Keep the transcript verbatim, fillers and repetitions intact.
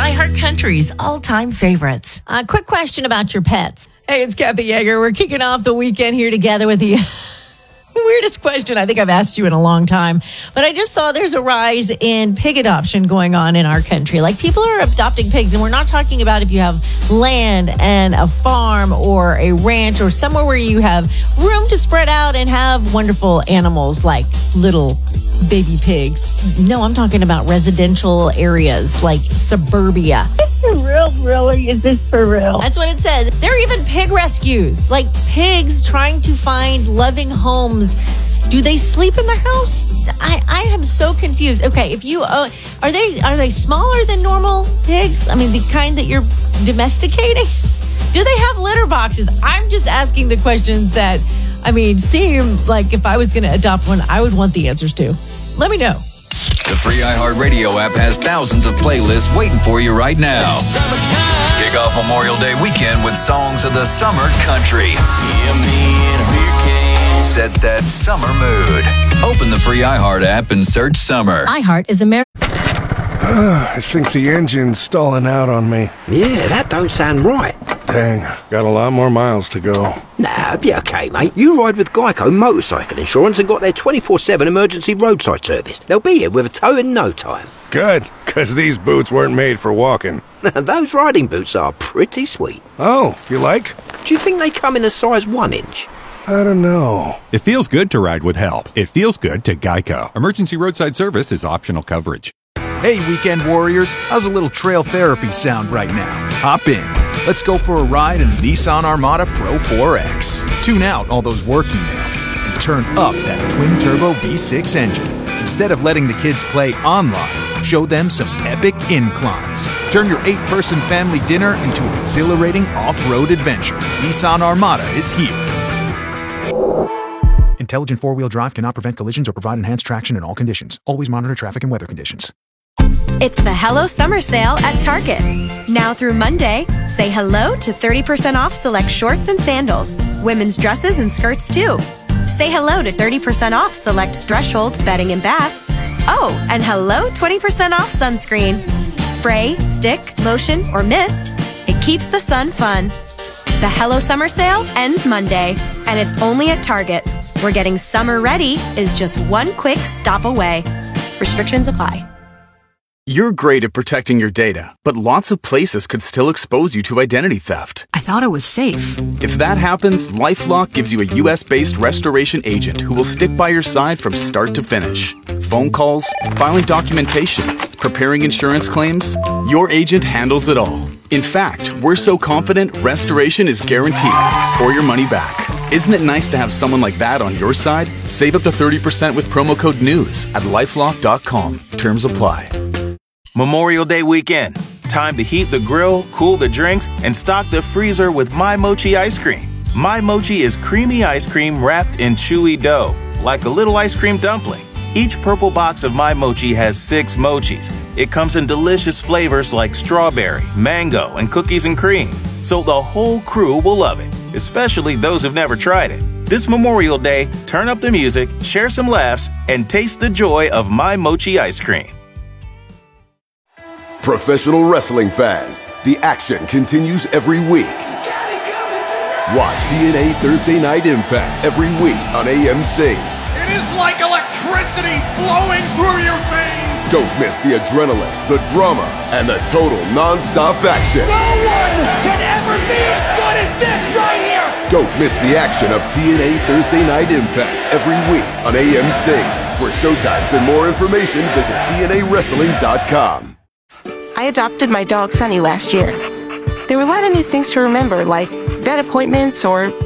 iHeartCountry's all-time favorites. A uh, quick question about your pets. Hey, it's Kathy Yeager. We're kicking off the weekend here together with the weirdest question I think I've asked you in a long time. But I just saw there's a rise in pig adoption going on in our country. Like, people are adopting pigs, and we're not talking about if you have land and a farm or a ranch or somewhere where you have room to spread out and have wonderful animals like little baby pigs. No, I'm talking about residential areas like suburbia. Is this for real, really? Is this for real? That's what it says. There are even pig rescues, like pigs trying to find loving homes. Do they sleep in the house? I, I am so confused. Okay, if you uh, are they are they smaller than normal pigs? I mean, the kind that you're domesticating? Do they have litter boxes? I'm just asking the questions that, I mean, seem like if I was going to adopt one, I would want the answers to. Let me know. The free iHeartRadio app has thousands of playlists waiting for you right now. Kick off Memorial Day weekend with songs of the summer country. Set that summer mood. Open the free iHeart app and search summer. iHeart is America. I think the engine's stalling out on me. Yeah, that don't sound right. Dang, got a lot more miles to go. Nah, be okay, mate. You ride with Geico Motorcycle Insurance and got their twenty-four seven emergency roadside service. They'll be here with a tow in no time. Good, because these boots weren't made for walking. Those riding boots are pretty sweet. Oh, you like? Do you think they come in a size one inch? I don't know. It feels good to ride with help. It feels good to Geico. Emergency roadside service is optional coverage. Hey, weekend warriors, how's a little trail therapy sound right now? Hop in. Let's go for a ride in the Nissan Armada Pro four X. Tune out all those work emails and turn up that twin-turbo V six engine. Instead of letting the kids play online, show them some epic inclines. Turn your eight-person family dinner into an exhilarating off-road adventure. Nissan Armada is here. Intelligent four-wheel drive cannot prevent collisions or provide enhanced traction in all conditions. Always monitor traffic and weather conditions. It's the Hello Summer Sale at Target. Now through Monday, say hello to thirty percent off select shorts and sandals, women's dresses and skirts too. Say hello to thirty percent off select Threshold bedding and bath. Oh, and hello twenty percent off sunscreen. Spray, stick, lotion, or mist. It keeps the sun fun. The Hello Summer Sale ends Monday, and it's only at Target, where getting summer ready is just one quick stop away. Restrictions apply. You're great at protecting your data, but lots of places could still expose you to identity theft. I thought it was safe. If that happens, LifeLock gives you a U S-based restoration agent who will stick by your side from start to finish. Phone calls, filing documentation, preparing insurance claims, your agent handles it all. In fact, we're so confident restoration is guaranteed or your money back. Isn't it nice to have someone like that on your side? Save up to thirty percent with promo code NEWS at lifelock dot com. Terms apply. Memorial Day weekend. Time to heat the grill, cool the drinks, and stock the freezer with My Mochi ice cream. My Mochi is creamy ice cream wrapped in chewy dough, like a little ice cream dumpling. Each purple box of My Mochi has six mochis. It comes in delicious flavors like strawberry, mango, and cookies and cream. So the whole crew will love it, especially those who've never tried it. This Memorial Day, turn up the music, share some laughs, and taste the joy of My Mochi ice cream. Professional wrestling fans, the action continues every week. Watch T N A Thursday Night Impact every week on A M C. It is like electricity flowing through your veins. Don't miss the adrenaline, the drama, and the total non-stop action. No one can ever be as good as this right here. Don't miss the action of T N A Thursday Night Impact every week on A M C. For showtimes and more information, visit T N A wrestling dot com. I adopted my dog Sunny last year. There were a lot of new things to remember, like vet appointments or